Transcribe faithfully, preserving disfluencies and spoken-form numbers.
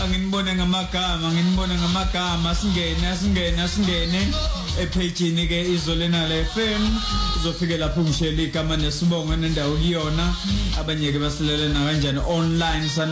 Anginibone ngamagama nginibone ngamagama singene singene singene epagini ke Izolena F M uzofika lapho ngishela igama nesibongo nendawo kuyona abanye ke basilele na kanjani online